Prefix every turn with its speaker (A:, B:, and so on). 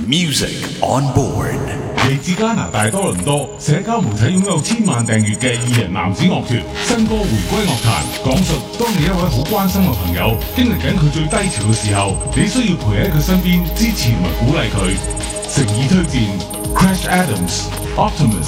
A: Music on board。
B: 嚟自加拿大多倫多，社交媒體擁有1000萬訂閱嘅2人男子樂團，新歌回歸樂壇，講述當你一位好關心嘅朋友經歷緊佢最低潮嘅時候，你需要陪喺佢身邊支持同埋鼓勵佢。誠意推薦 Crash Adams Optimus。